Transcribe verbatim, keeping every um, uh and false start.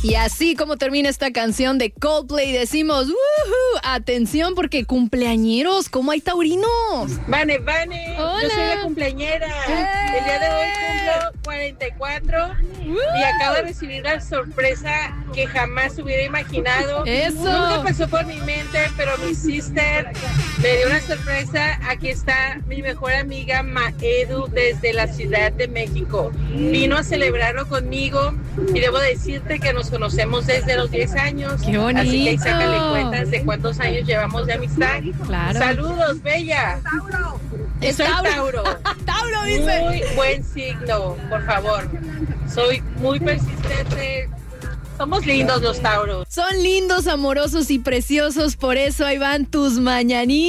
Y así como termina esta canción de Coldplay, decimos, ¡woohoo! Atención porque cumpleañeros, ¿cómo hay taurinos? Vane, Vane, Hola. yo soy la cumpleañera. ¡Eh! El día de hoy cumplo cuarenta y cuatro y acabo de recibir la sorpresa que jamás hubiera imaginado. ¡Eso! Nunca pasó por mi mente, pero mi sister me dio una sorpresa. Aquí está mi mejor amiga Maedu desde la Ciudad de México. Vino a celebrarlo conmigo y debo decirte que nos conocemos desde los diez años. ¡Qué bonito! Así que ahí sácale cuentas de cuántos años llevamos de amistad. Claro. Saludos, bella. Es Soy Tauro. Tauro. Tauro dice. Muy buen signo, por favor. Soy muy persistente. Somos lindos los Tauros. Son lindos, amorosos y preciosos, por eso ahí van tus mañanitas.